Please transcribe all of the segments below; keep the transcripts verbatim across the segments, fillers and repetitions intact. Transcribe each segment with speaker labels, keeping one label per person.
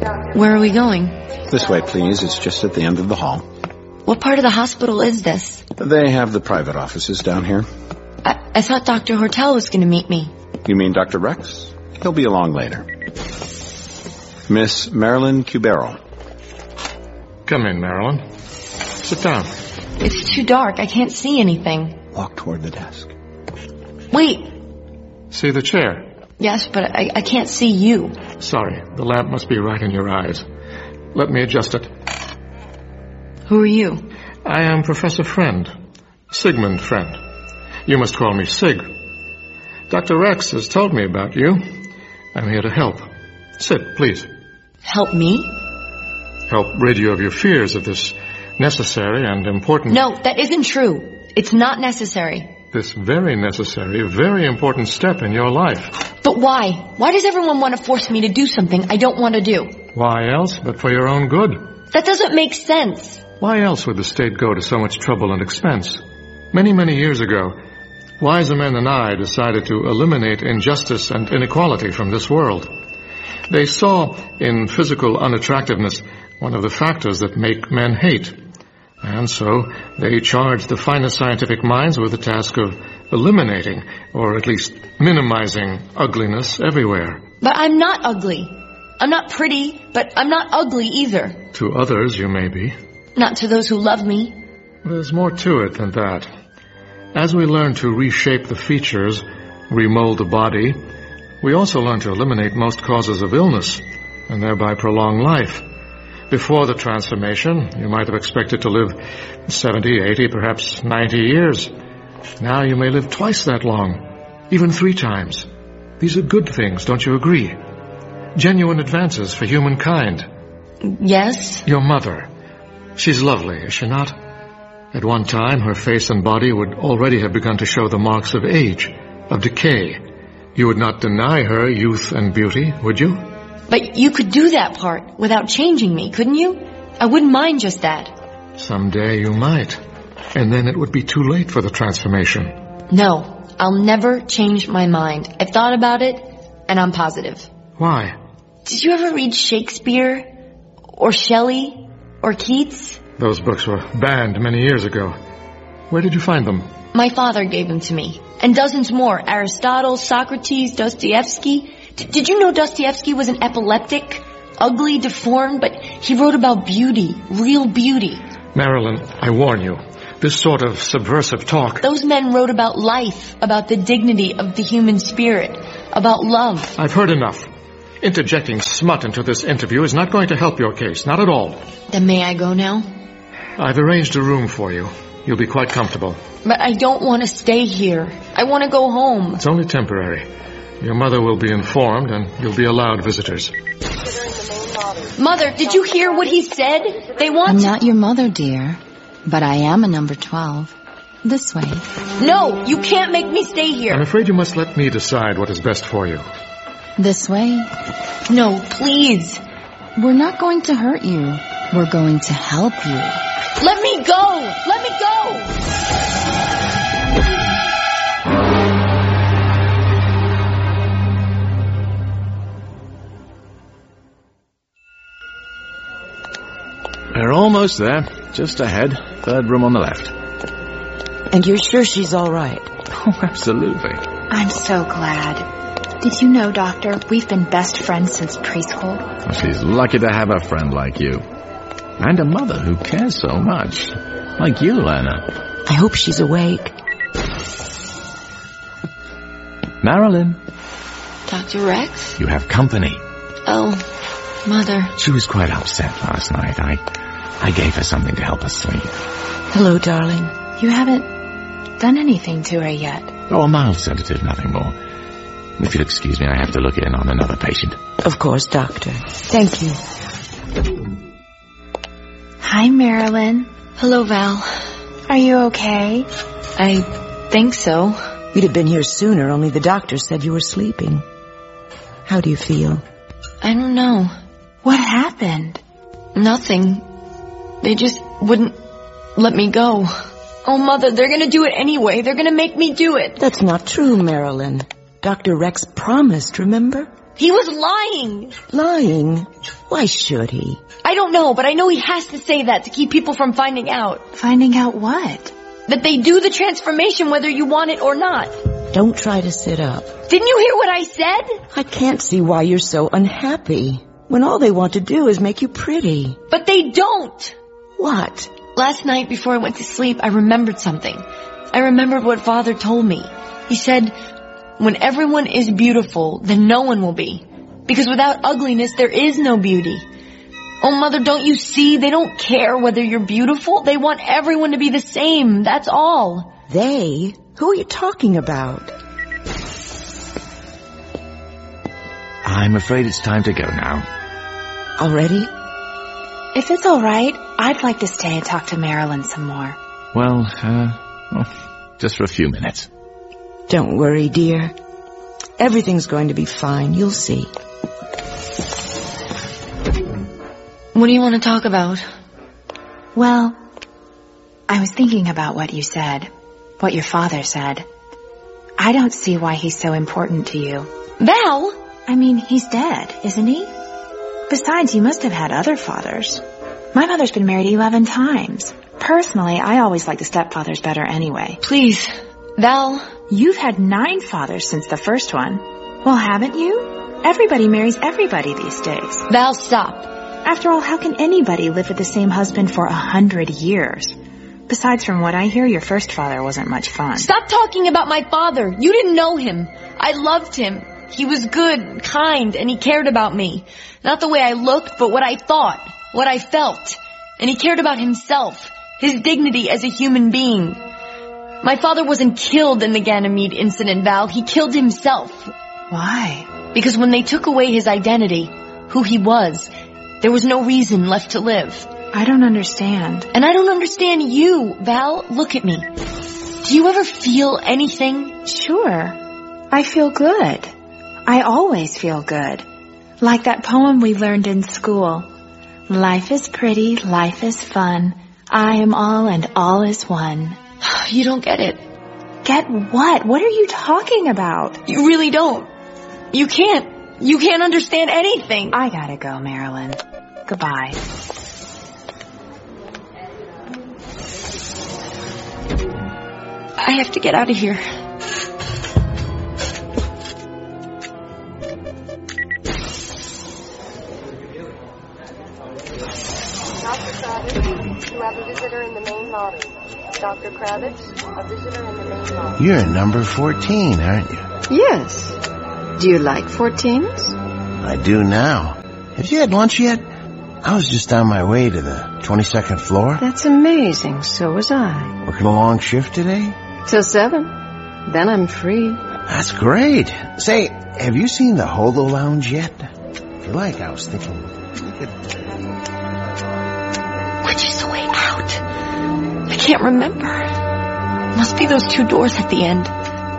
Speaker 1: Where are we going?
Speaker 2: This way, please. It's just at the end of the hall.
Speaker 1: What part of the hospital is this?
Speaker 2: They have the private offices down here.
Speaker 1: I, I thought Doctor Hortel was going to meet me.
Speaker 2: You mean Doctor Rex? He'll be along later. Miss Marilyn Cubero.
Speaker 3: Come in, Marilyn. Sit down.
Speaker 1: It's too dark. I can't see anything.
Speaker 2: Walk toward the desk.
Speaker 1: Wait.
Speaker 3: See the chair?
Speaker 1: Yes, but I, I can't see you.
Speaker 3: Sorry, the lamp must be right in your eyes. Let me adjust it.
Speaker 1: Who are you?
Speaker 3: I am Professor Friend. Sigmund Friend. You must call me Sig. Doctor Rex has told me about you. I'm here to help. Sit, please.
Speaker 1: Help me?
Speaker 3: Help rid you of your fears of this necessary and important...
Speaker 1: No, that isn't true. It's not necessary.
Speaker 3: This very necessary, very important step in your life.
Speaker 1: But why? Why does everyone want to force me to do something I don't want to do?
Speaker 3: Why else but for your own good?
Speaker 1: That doesn't make sense.
Speaker 3: Why else would the state go to so much trouble and expense? Many, many years ago, wiser men than I decided to eliminate injustice and inequality from this world. They saw in physical unattractiveness one of the factors that make men hate. And so they charged the finest scientific minds with the task of eliminating, or at least minimizing, ugliness everywhere.
Speaker 1: But I'm not ugly. I'm not pretty, but I'm not ugly either.
Speaker 3: To others you may be.
Speaker 1: Not to those who love me.
Speaker 3: There's more to it than that. As we learn to reshape the features, remold the body, we also learn to eliminate most causes of illness, and thereby prolong life. Before the transformation, you might have expected to live seventy, eighty, perhaps ninety years. Now you may live twice that long, even three times. These are good things, don't you agree? Genuine advances for humankind.
Speaker 1: Yes?
Speaker 3: Your mother. She's lovely, is she not? At one time, her face and body would already have begun to show the marks of age, of decay. You would not deny her youth and beauty, would you?
Speaker 1: But you could do that part without changing me, couldn't you? I wouldn't mind just that.
Speaker 3: Someday you might. And then it would be too late for the transformation.
Speaker 1: No, I'll never change my mind. I've thought about it, and I'm positive.
Speaker 3: Why?
Speaker 1: Did you ever read Shakespeare? Or Shelley? Or Keats?
Speaker 3: Those books were banned many years ago. Where did you find them?
Speaker 1: My father gave them to me. And dozens more. Aristotle, Socrates, Dostoevsky. D- did you know Dostoevsky was an epileptic? Ugly, deformed, but he wrote about beauty. Real beauty.
Speaker 3: Marilyn, I warn you. This sort of subversive talk...
Speaker 1: Those men wrote about life, about the dignity of the human spirit, about love.
Speaker 3: I've heard enough. Interjecting smut into this interview is not going to help your case, not at all.
Speaker 1: Then may I go now?
Speaker 3: I've arranged a room for you. You'll be quite comfortable.
Speaker 1: But I don't want to stay here. I want to go home.
Speaker 3: It's only temporary. Your mother will be informed, and you'll be allowed visitors.
Speaker 1: Mother, did you hear what he said? They want
Speaker 4: I'm
Speaker 1: to...
Speaker 4: not your mother, dear, but I am a number twelve. This way.
Speaker 1: No, you can't make me stay here.
Speaker 3: I'm afraid you must let me decide what is best for you.
Speaker 4: This way.
Speaker 1: No, please.
Speaker 4: We're not going to hurt you. We're going to help you.
Speaker 1: Let me go! Let me go!
Speaker 5: We're almost there. Just ahead. Third room on the left.
Speaker 6: And you're sure she's all right?
Speaker 5: Oh, absolutely.
Speaker 7: I'm so glad. Did you know, Doctor, we've been best friends since preschool?
Speaker 5: Well, she's lucky to have a friend like you. And a mother who cares so much. Like you, Lana.
Speaker 6: I hope she's awake.
Speaker 5: Marilyn.
Speaker 1: Doctor Rex?
Speaker 5: You have company.
Speaker 1: Oh, Mother.
Speaker 5: She was quite upset last night. I, I gave her something to help her sleep.
Speaker 6: Hello, darling.
Speaker 7: You haven't done anything to her yet.
Speaker 5: Oh, a mild sedative, nothing more. If you'll excuse me, I have to look in on another patient.
Speaker 6: Of course, Doctor. Thank you.
Speaker 7: Hi, Marilyn.
Speaker 1: Hello, Val.
Speaker 7: Are you okay?
Speaker 1: I think so.
Speaker 6: You'd have been here sooner, only the doctor said you were sleeping. How do you feel?
Speaker 1: I don't know.
Speaker 7: What happened?
Speaker 1: Nothing. They just wouldn't let me go. Oh, Mother, they're going to do it anyway. They're going to make me do it.
Speaker 6: That's not true, Marilyn. Doctor Rex promised, remember?
Speaker 1: He was lying.
Speaker 6: Lying? Why should he?
Speaker 1: I don't know, but I know he has to say that to keep people from finding out.
Speaker 7: Finding out what?
Speaker 1: That they do the transformation whether you want it or not.
Speaker 6: Don't try to sit up.
Speaker 1: Didn't you hear what I said?
Speaker 6: I can't see why you're so unhappy, when all they want to do is make you pretty.
Speaker 1: But they don't.
Speaker 6: What?
Speaker 1: Last night before I went to sleep, I remembered something. I remembered what Father told me. He said, when everyone is beautiful, then no one will be. Because without ugliness, there is no beauty. Oh, Mother, don't you see? They don't care whether you're beautiful. They want everyone to be the same. That's all.
Speaker 6: They? Who are you talking about?
Speaker 5: I'm afraid it's time to go now.
Speaker 6: Already?
Speaker 7: If it's all right, I'd like to stay and talk to Marilyn some more.
Speaker 5: Well, uh, well, just for a few minutes.
Speaker 6: Don't worry, dear. Everything's going to be fine. You'll see.
Speaker 1: What do you want to talk about?
Speaker 7: Well, I was thinking about what you said, what your father said. I don't see why he's so important to you.
Speaker 1: Val?
Speaker 7: I mean, he's dead, isn't he? Besides, you must have had other fathers. My mother's been married eleven times. Personally, I always like the stepfathers better anyway.
Speaker 1: Please, Val.
Speaker 7: You've had nine fathers since the first one. Well, haven't you? Everybody marries everybody these days.
Speaker 1: Val, stop.
Speaker 7: After all, how can anybody live with the same husband for a hundred years? Besides, from what I hear, your first father wasn't much fun.
Speaker 1: Stop talking about my father. You didn't know him. I loved him. He was good, kind, and he cared about me. Not the way I looked, but what I thought, what I felt. And he cared about himself, his dignity as a human being. My father wasn't killed in the Ganymede incident, Val. He killed himself.
Speaker 7: Why?
Speaker 1: Because when they took away his identity, who he was, there was no reason left to live.
Speaker 7: I don't understand.
Speaker 1: And I don't understand you, Val. Look at me. Do you ever feel anything?
Speaker 7: Sure. I feel good. I always feel good. Like that poem we learned in school. Life is pretty, life is fun. I am all and all is one.
Speaker 1: You don't get it.
Speaker 7: Get what? What are you talking about?
Speaker 1: You really don't. You can't. You can't understand anything.
Speaker 7: I gotta go, Marilyn. Goodbye.
Speaker 1: I have to get out of here.
Speaker 8: Doctor Kravitz, you have a visitor in the main lobby. Doctor Kravitz, a visitor in the main lobby.
Speaker 9: You're number fourteen, aren't you?
Speaker 10: Yes. Do you like fourteens?
Speaker 9: I do now. Have you had lunch yet? I was just on my way to the twenty-second floor.
Speaker 10: That's amazing. So was I.
Speaker 9: Working a long shift today?
Speaker 10: Till seven. Then I'm free.
Speaker 9: That's great. Say, have you seen the Holo Lounge yet? If you like, I was thinking we could...
Speaker 1: Which is the way out? I can't remember. Must be those two doors at the end.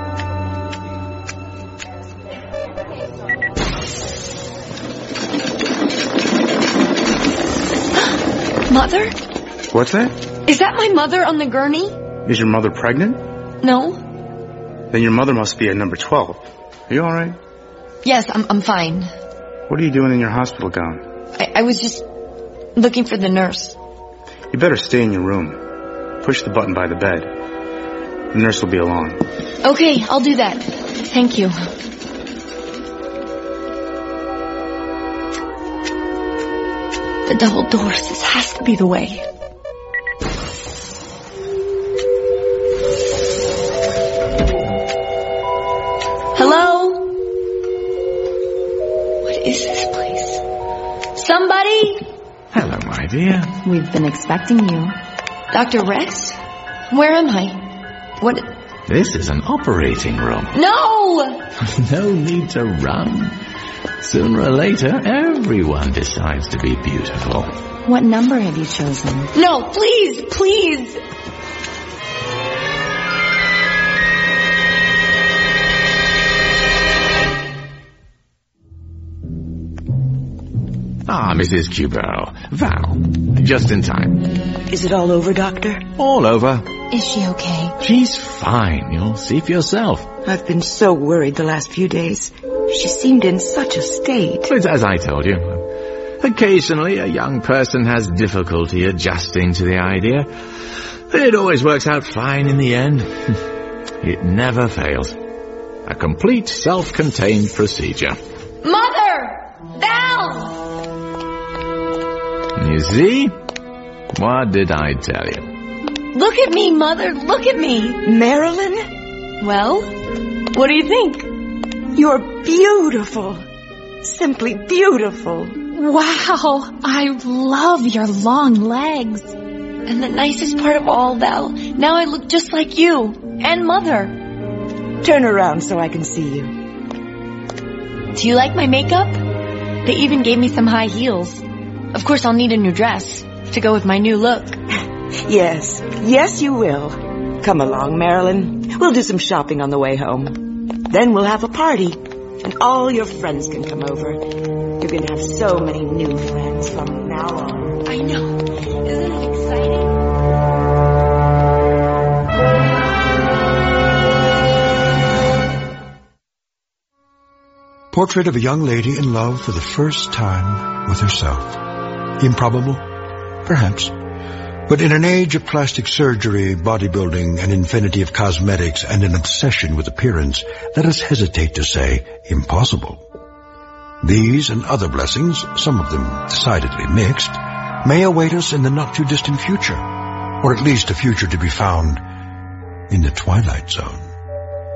Speaker 1: Mother?
Speaker 11: What's that?
Speaker 1: Is that my mother on the gurney?
Speaker 11: Is your mother pregnant?
Speaker 1: No.
Speaker 11: Then your mother must be at number twelve. Are you alright?
Speaker 1: Yes, I'm I'm fine.
Speaker 11: What are you doing in your hospital gown?
Speaker 1: I, I was just looking for the nurse.
Speaker 11: You better stay in your room. Push the button by the bed. The nurse will be along.
Speaker 1: Okay, I'll do that. Thank you. The double doors, this has to be the way. Hello? What is this place? Somebody?
Speaker 5: Hello, my dear.
Speaker 4: We've been expecting you.
Speaker 1: Doctor Rex? Where am I? What?
Speaker 5: This is an operating room.
Speaker 1: No!
Speaker 5: No need to run. Sooner or later, everyone decides to be beautiful.
Speaker 4: What number have you chosen?
Speaker 1: No, please, please!
Speaker 5: Ah, Missus Cubero. Val. Just in time.
Speaker 6: Is it all over, Doctor?
Speaker 5: All over.
Speaker 4: Is she okay?
Speaker 5: She's fine. You'll see for yourself.
Speaker 6: I've been so worried the last few days. She seemed in such a state.
Speaker 5: It's as I told you. Occasionally, a young person has difficulty adjusting to the idea, but it always works out fine in the end. It never fails. A complete self-contained procedure.
Speaker 1: Mother! Val!
Speaker 5: You see? What did I tell you?
Speaker 1: Look at me, Mother. Look at me.
Speaker 6: Marilyn?
Speaker 1: Well, what do you think?
Speaker 6: You're beautiful. Simply beautiful.
Speaker 7: Wow, I love your long legs.
Speaker 1: And the nicest part of all, Val, now I look just like you and Mother.
Speaker 6: Turn around so I can see you.
Speaker 1: Do you like my makeup? They even gave me some high heels. Of course, I'll need a new dress to go with my new look.
Speaker 6: Yes, yes you will. Come along, Marilyn. We'll do some shopping on the way home. Then we'll have a party, and all your friends can come over. You're going to have so many new friends from now on.
Speaker 1: I know. Isn't it exciting?
Speaker 12: Portrait of a young lady in love for the first time with herself. Improbable? Perhaps. But in an age of plastic surgery, bodybuilding, an infinity of cosmetics, and an obsession with appearance, let us hesitate to say impossible. These and other blessings, some of them decidedly mixed, may await us in the not-too-distant future, or at least a future to be found in the Twilight Zone.